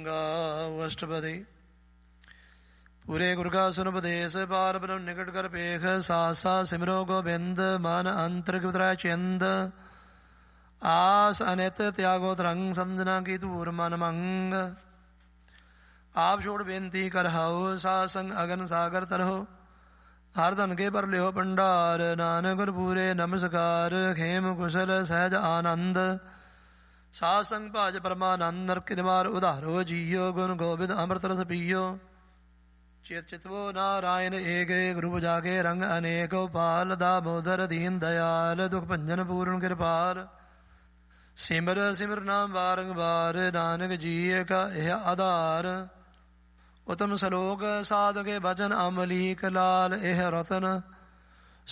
ਸੰਗਾ ਅਸ਼ਟਪਦੀ। ਪੂਰੇ ਗੁਰ ਕਾ ਸੁਨ ਉਪਦੇਸ਼, ਪਾਰ ਬ੍ਰਹਮ ਨਿਕਟ ਕਰ ਪੇਖ। ਸਾਥ ਸਾਥ ਸਿਮਰੋ ਗੋਬਿੰਦ, ਮਨ ਅੰਤਰ ਗੁਤਰੈ ਚਿੰਦ। ਆਸ ਅਨਿਤ ਤਿਆਗੋ ਤਰੰਗ, ਸਮਝਣਾ ਕੀ ਧੂਰ ਮਨ ਮੰਗ। ਆਪ ਛੋੜ ਬੇਨਤੀ ਕਰ ਹਾਉ, ਸਾਧ ਸੰਗ ਅਗਨ ਸਾਗਰ ਤਰਹੁ। ਹਰ ਧਨ ਕੇ ਭਰ ਲਿਓ ਭੰਡਾਰ, ਨਾਨਕ ਗੁਰ ਪੂਰੇ ਨਮਸਕਾਰ। ਖੇਮ ਕੁਸ਼ਲ ਸਹਿਜ ਆਨੰਦ, ਸਾਧ ਸੰਗ ਭਾਜ ਪਰਮਾਨੰਦ। ਨਰ ਨਿਵਾਰ ਉਧਾਰੋ ਜੀਓ, ਗੁਣ ਗੋਬਿੰਦ ਅੰਮ੍ਰਿਤ ਰਸ ਪੀਓ। ਚਿਤ ਚਿਤਵੋ ਨਾਰਾਇਣ ਏਕ, ਗੁਰੂ ਪੁਜਾਗੇ ਰੰਗ ਅਨੇਕ। ਗੋਪਾਲ ਦਾਮੋਦਰ ਦੀਨ ਦਇਆਲ, ਦੁਖ ਭੰਜਨ ਪੂਰਨ ਕਿਰਪਾਲ। ਸਿਮਰ ਸਿਮਰ ਨਾਮ ਬਾਰੰਬਾਰ, ਨਾਨਕ ਜੀ ਕਾ ਇਹ ਆਧਾਰ। ਉਤਮ ਸਲੋਕ ਸਾਧ ਕੇ ਭਜਨ, ਅਮਲੀਕ ਲਾਲ ਇਹ ਰਤਨ।